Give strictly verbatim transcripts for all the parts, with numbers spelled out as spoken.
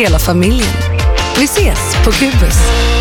Hela familjen. Vi ses på Kubus.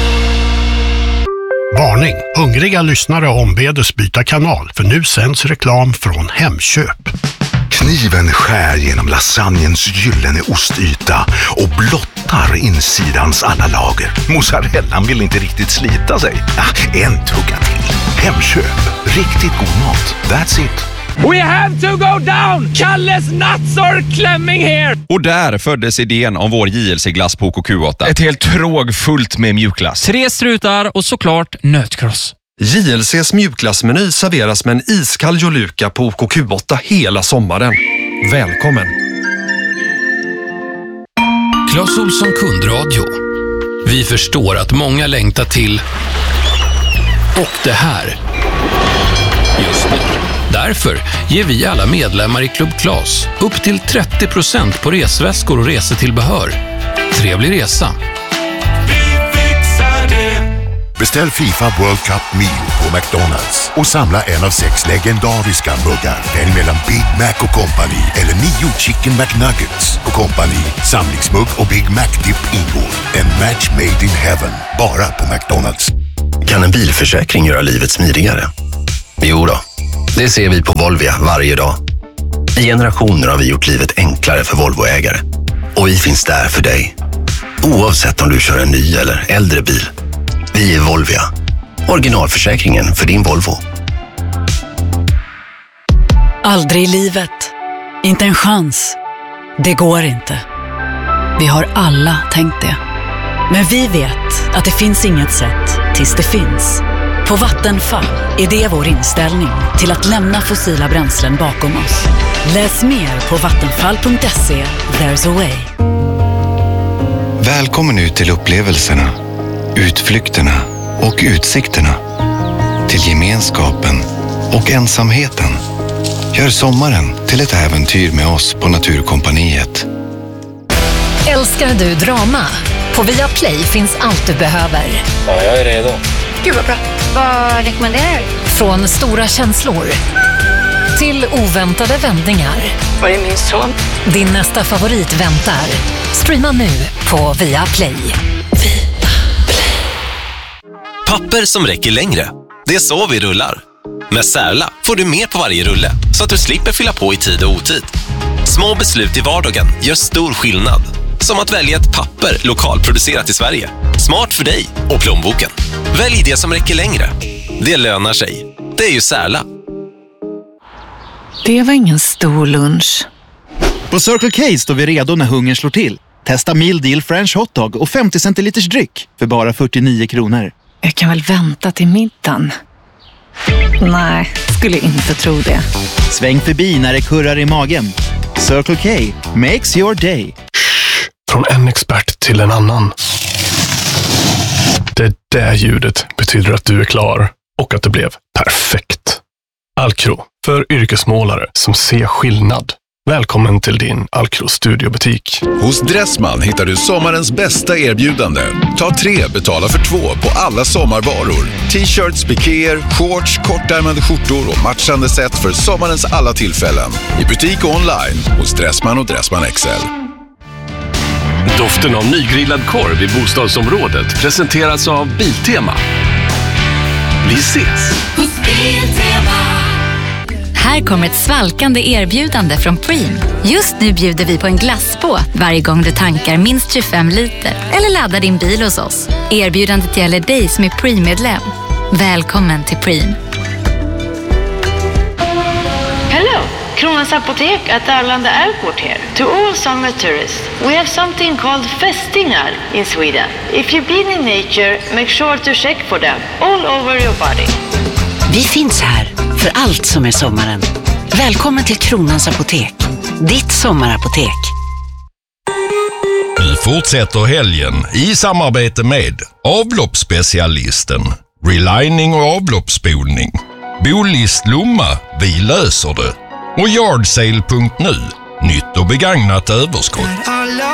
Varning! Hungriga lyssnare ombedes byta kanal för nu sänds reklam från Hemköp. Kniven skär genom lasagnens gyllene ostyta och blottar insidans alla lager. Mozzarellan vill inte riktigt slita sig. Ah, en tugga till. Hemköp. Riktigt god mat. That's it. We have to go down! Kalles nuts are clamming here! Och där föddes idén om vår J L C-glass på K Q åtta. Ett helt tråg fullt med mjukglass. Tre strutar och såklart nötkross. J L C:s mjukglassmeny serveras med en iskall Joluka på K Q åtta hela sommaren. Välkommen! Clas Ohlson kundradio. Vi förstår att många längtar till och det här just nu. Därför ger vi alla medlemmar i Club Clas upp till trettio procent på resväskor och resetillbehör. Trevlig resa! Beställ FIFA World Cup Meal på McDonalds och samla en av sex legendariska muggar. Välj mellan Big Mac och Company eller nio Chicken McNuggets och Company. Samlingsmugg och Big Mac Dip ingår. En match made in heaven. Bara på McDonalds. Kan en bilförsäkring göra livet smidigare? Jo då. Det ser vi på Volvia varje dag. I generationer har vi gjort livet enklare för Volvo-ägare. Och vi finns där för dig. Oavsett om du kör en ny eller äldre bil. Vi är Volvia. Originalförsäkringen för din Volvo. Aldrig i livet. Inte en chans. Det går inte. Vi har alla tänkt det. Men vi vet att det finns inget sätt tills det finns. På Vattenfall är det vår inställning till att lämna fossila bränslen bakom oss. Läs mer på vattenfall punkt se. There's a way. Välkommen ut till upplevelserna, utflykterna och utsikterna. Till gemenskapen och ensamheten. Gör sommaren till ett äventyr med oss på Naturkompaniet. Älskar du drama? På Viaplay finns allt du behöver. Ja, jag är redo. Gud vad bra. Vad rekommenderar du? Från stora känslor till oväntade vändningar. Var är min son? Din nästa favorit väntar. Streama nu på Viaplay. Viaplay. Papper som räcker längre. Det är så vi rullar. Med Särla får du mer på varje rulle så att du slipper fylla på i tid och otid. Små beslut i vardagen gör stor skillnad. Som att välja ett papper lokalproducerat i Sverige. Smart för dig och plånboken. Välj det som räcker längre. Det lönar sig. Det är ju Särla. Det var ingen stor lunch. På Circle K står vi redo när hungern slår till. Testa Meal Deal French Hotdog och femtio centiliters dryck för bara fyrtionio kronor. Jag kan väl vänta till middagen. Nej, skulle inte tro det. Sväng förbi när det kurrar i magen. Circle K makes your day. Från en expert till en annan. Det där ljudet betyder att du är klar och att det blev perfekt. Alcro, för yrkesmålare som ser skillnad. Välkommen till din Alcro studiobutik. Hos Dressman hittar du sommarens bästa erbjudande. Ta tre, betala för två på alla sommarvaror. T-shirts, pikéer, shorts, kortärmade skjortor och matchande set för sommarens alla tillfällen. I butik och online hos Dressman och Dressman X L. Doften av nygrillad korv i bostadsområdet presenteras av Biltema. Vi ses! Hos Biltema. Här kommer ett svalkande erbjudande från Preem. Just nu bjuder vi på en glassbåt varje gång du tankar minst tjugofem liter eller laddar din bil hos oss. Erbjudandet gäller dig som är Preem-medlem. Välkommen till Preem. Hello, Kronans Apotek at Arlanda Airport here. To all summer tourists, we have something called fästingar in Sweden. If you've been in nature, make sure to check for them all over your body. Vi finns här för allt som är sommaren. Välkommen till Kronans Apotek. Ditt sommarapotek. Vi fortsätter helgen i samarbete med avloppsspecialisten, relining och avloppsspolning, Bolist Lomma, vi löser det, och Yardsale punkt nu, nytt och begagnat överskott.